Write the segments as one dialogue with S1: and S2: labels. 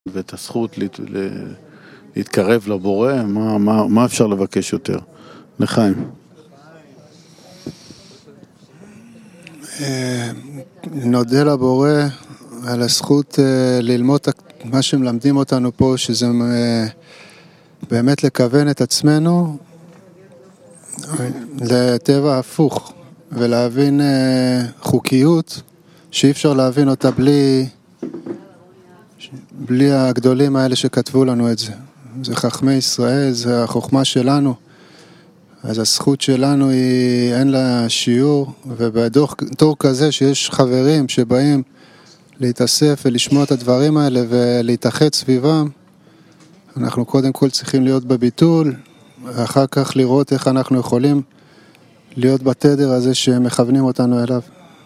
S1: ואת הזכות להתקרב לבורא, מה אפשר לבקש יותר? לחיים.
S2: נודה לבורא על הזכות ללמוד מה שמלמדים אותנו פה, שזה באמת לכוון את עצמנו לטבע הפוך, ולהבין חוקיות שאי אפשר להבין אותה בלי הגדולים האלה שכתבו לנו את זה. זה חכמי ישראל, זה החוכמה שלנו. אז הזכות שלנו היא, אין לה שיעור, ובתור כזה שיש חברים שבאים להתאסף ולשמוע את הדברים האלה ולהתאחד סביבם, אנחנו קודם כל צריכים להיות בביטול, ואחר כך לראות איך אנחנו יכולים להיות בתדר הזה שמכוונים אותנו אליו.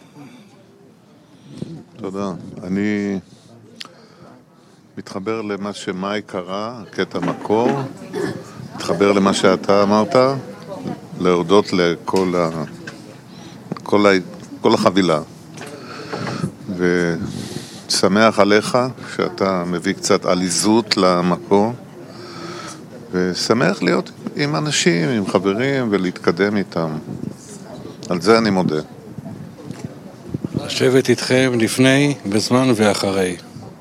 S3: תודה. אני מתחבר למה שמאי קרא, קטע מקור, מתחבר למה שאתה אמרת, להודות כל החבילה. ושמח עליך שאתה מביא קצת עליזות למקור, ושמח להיות עם אנשים, עם חברים, ולהתקדם איתם. על זה אני מודה.
S4: לשבת איתכם לפני, בזמן ואחרי.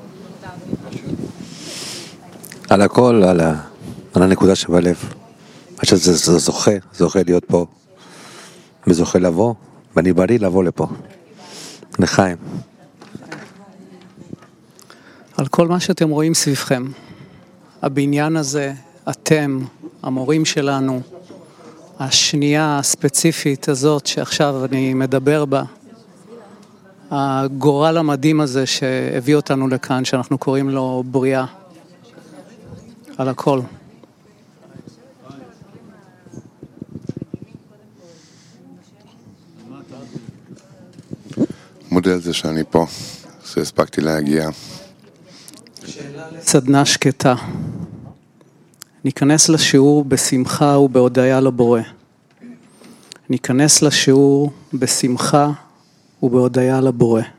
S5: על הכל, על הנקודה שבלב. מה שזה זוכה להיות פה, וזוכה לבוא, ואני בריא לבוא לפה. לחיים.
S6: על כל מה שאתם רואים סביבכם. הבניין הזה, אתם, המורים שלנו, השנייה הספציפית הזאת שעכשיו אני מדבר בה, הגורל המדהים הזה שהביא אותנו לכאן, שאנחנו קוראים לו בריאה. על הכל.
S7: מודה על זה שאני פה, שהספקתי להגיע.
S6: סדנה שקטה. ניכנס לשיעור בשמחה ובהודיה לבורא. ניכנס לשיעור בשמחה ובהודיה לבורא.